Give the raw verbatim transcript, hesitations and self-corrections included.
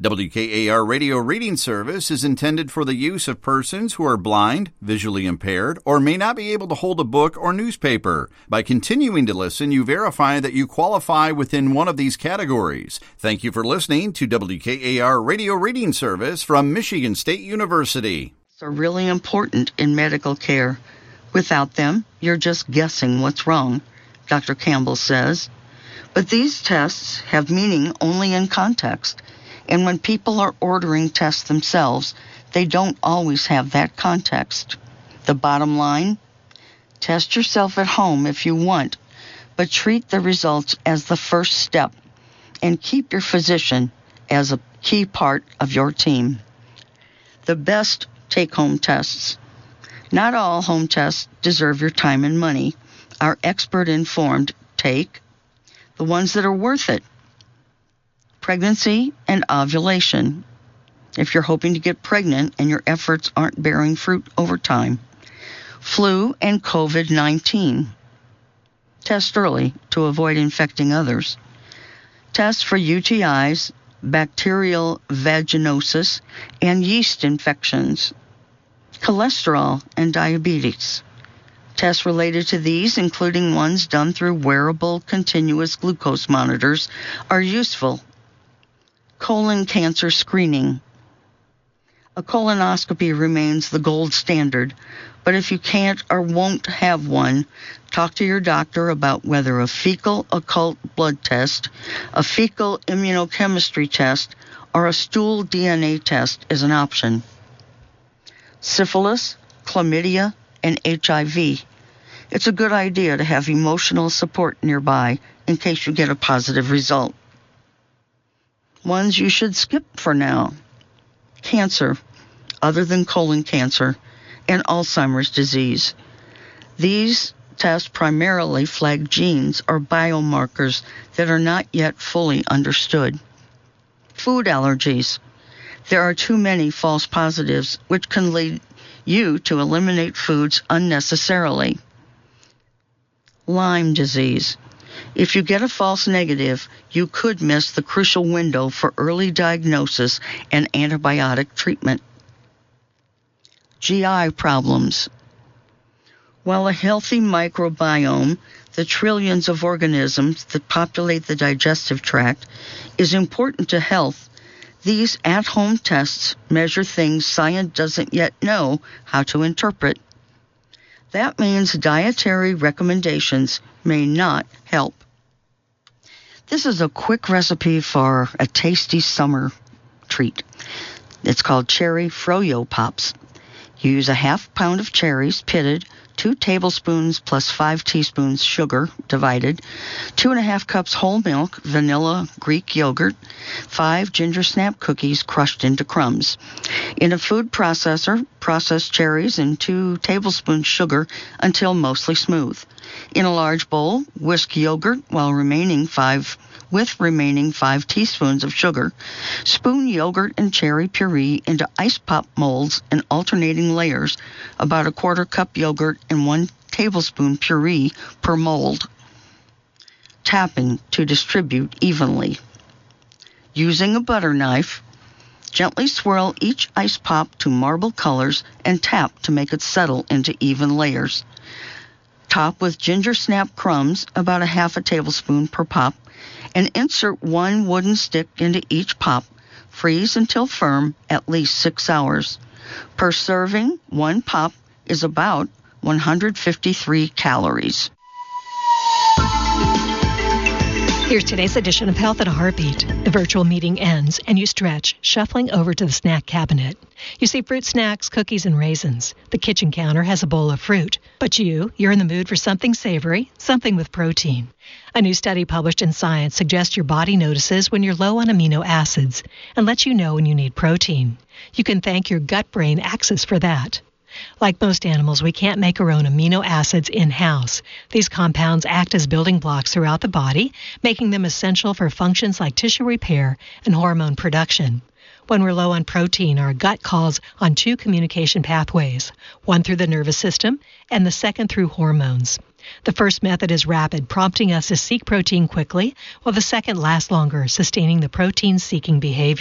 W K A R Radio Reading Service is intended for the use of persons who are blind, visually impaired, or may not be able to hold a book or newspaper. By continuing to listen, you verify that you qualify within one of these categories. Thank you for listening to W K A R Radio Reading Service from Michigan State University. Are really important in medical care. Without them, you're just guessing what's wrong, Doctor Campbell says. But these tests have meaning only in context. And when people are ordering tests themselves, they don't always have that context. The bottom line? Test yourself at home if you want, but treat the results as the first step and keep your physician as a key part of your team. The best take-home tests. Not all home tests deserve your time and money. Our expert-informed take the ones that are worth it. Pregnancy and ovulation. If you're hoping to get pregnant and your efforts aren't bearing fruit over time. Flu and covid nineteen. Test early to avoid infecting others. Test for U T Is, bacterial vaginosis, and yeast infections. Cholesterol and diabetes. Tests related to these, including ones done through wearable continuous glucose monitors, are useful. Colon cancer screening. A colonoscopy remains the gold standard, but if you can't or won't have one, talk to your doctor about whether a fecal occult blood test, a fecal immunochemistry test, or a stool D N A test is an option. Syphilis, chlamydia, and H I V. It's a good idea to have emotional support nearby in case you get a positive result. Ones you should skip for now. Cancer, other than colon cancer, and Alzheimer's disease. These tests primarily flag genes or biomarkers that are not yet fully understood. Food allergies. There are too many false positives, which can lead you to eliminate foods unnecessarily. Lyme disease. If you get a false negative, you could miss the crucial window for early diagnosis and antibiotic treatment. G I problems. While a healthy microbiome, the trillions of organisms that populate the digestive tract, is important to health, these at-home tests measure things science doesn't yet know how to interpret. That means dietary recommendations may not help. This is a quick recipe for a tasty summer treat. It's called Cherry Froyo Pops. Use a half pound of cherries, pitted, two tablespoons plus five teaspoons sugar, divided, two and a half cups whole milk, vanilla, Greek yogurt, five ginger snap cookies crushed into crumbs. In a food processor, process cherries and two tablespoons sugar until mostly smooth. In a large bowl, whisk yogurt while remaining five with remaining five teaspoons of sugar. Spoon yogurt and cherry puree into ice pop molds in alternating layers, about a quarter cup yogurt and one tablespoon puree per mold. Tapping to distribute evenly. Using a butter knife, gently swirl each ice pop to marble colors and tap to make it settle into even layers. Top with ginger snap crumbs, about a half a tablespoon per pop, and insert one wooden stick into each pop. Freeze until firm, at least six hours. Per serving, one pop is about one hundred fifty-three calories. Here's today's edition of Health at a Heartbeat. The virtual meeting ends and you stretch, shuffling over to the snack cabinet. You see fruit snacks, cookies, and raisins. The kitchen counter has a bowl of fruit. But you, you're in the mood for something savory, something with protein. A new study published in Science suggests your body notices when you're low on amino acids and lets you know when you need protein. You can thank your gut-brain axis for that. Like most animals, we can't make our own amino acids in-house. These compounds act as building blocks throughout the body, making them essential for functions like tissue repair and hormone production. When we're low on protein, our gut calls on two communication pathways, one through the nervous system and the second through hormones. The first method is rapid, prompting us to seek protein quickly, while the second lasts longer, sustaining the protein-seeking behavior.